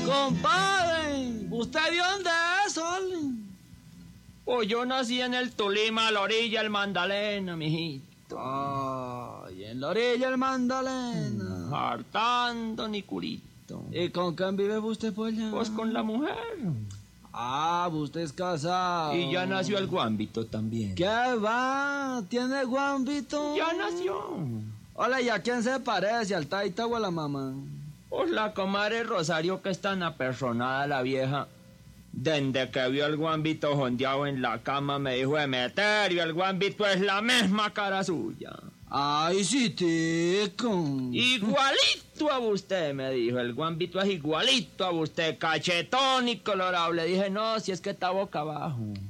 Compadre, ¿usted de dónde es, Sol? Pues yo nací en el Tolima, a la orilla del Magdalena, mijito. Ay, en la orilla del Magdalena. Hartando ni curito. ¿Y con quién vive usted por allá? Pues con la mujer. Ah, usted es casado. Y ya nació el guambito también. ¿Qué va? ¿Tiene guambito? Ya nació. Hola, ¿y a quién se parece? ¿Al taita o a la mamá? Pues la comadre Rosario, que es tan apersonada la vieja, desde que vio el guambito jondeado en la cama, me dijo: Emeterio, el guambito es la misma cara suya. Ay, sí, tico. Igualito a usted, me dijo. El guambito es igualito a usted, cachetón y colorado. Le dije: no, si es que está boca abajo.